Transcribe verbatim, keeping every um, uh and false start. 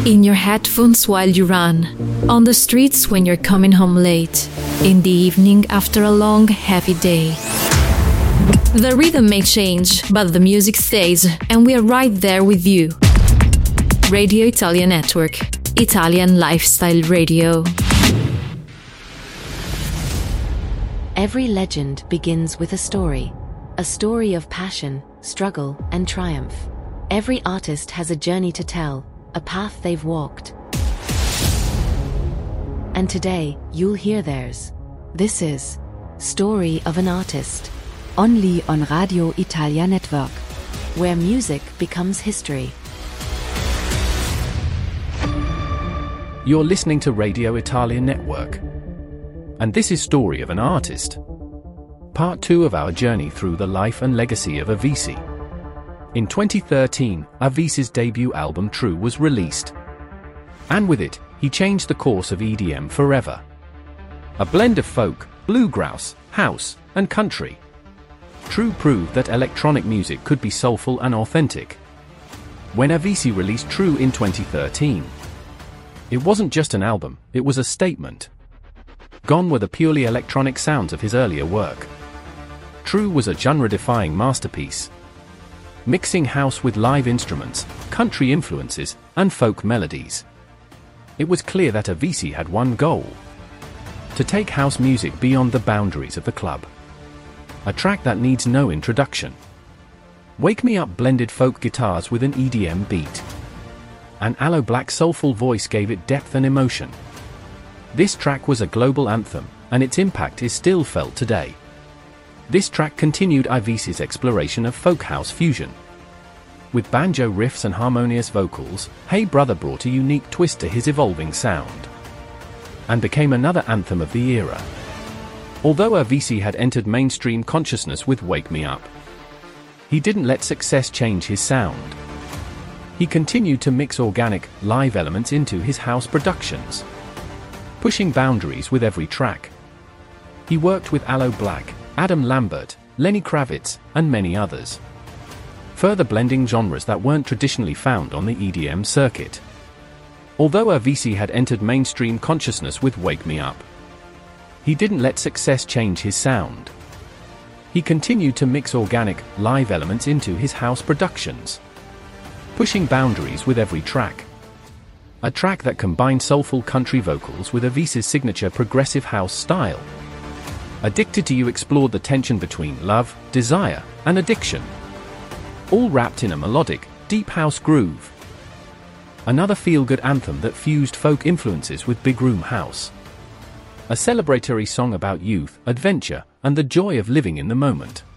In your headphones while you run, on the streets when you're coming home late, in the evening after a long, heavy day. The rhythm may change, but the music stays, and we are right there with you. Radio Italia Network, Italian Lifestyle Radio. Every legend begins with a story. A story of passion, struggle, and triumph. Every artist has a journey to tell, a path they've walked. And today, you'll hear theirs. This is Story of an Artist. Only on Radio Italia Network, where music becomes history. You're listening to Radio Italia Network. And this is Story of an Artist. Part two of our journey through the life and legacy of Avicii. In twenty thirteen, Avicii's debut album True was released. And with it, he changed the course of E D M forever. A blend of folk, bluegrass, house, and country. True proved that electronic music could be soulful and authentic. When Avicii released True in twenty thirteen, it wasn't just an album, it was a statement. Gone were the purely electronic sounds of his earlier work. True was a genre-defying masterpiece, mixing house with live instruments, country influences, and folk melodies. It was clear that Avicii had one goal: to take house music beyond the boundaries of the club. A track that needs no introduction. Wake Me Up blended folk guitars with an E D M beat. An Aloe Black's soulful voice gave it depth and emotion. This track was a global anthem, and its impact is still felt today. This track continued Avicii's exploration of folk house fusion. With banjo riffs and harmonious vocals, Hey Brother brought a unique twist to his evolving sound, and became another anthem of the era. Although Avicii had entered mainstream consciousness with Wake Me Up, he didn't let success change his sound. He continued to mix organic, live elements into his house productions, pushing boundaries with every track. He worked with Aloe Black, Adam Lambert, Lenny Kravitz, and many others, further blending genres that weren't traditionally found on the E D M circuit. Although Avicii had entered mainstream consciousness with Wake Me Up, he didn't let success change his sound. He continued to mix organic, live elements into his house productions, pushing boundaries with every track. A track that combined soulful country vocals with Avicii's signature progressive house style. Addicted to You explored the tension between love, desire, and addiction, all wrapped in a melodic, deep house groove. Another feel-good anthem that fused folk influences with big room house. A celebratory song about youth, adventure, and the joy of living in the moment.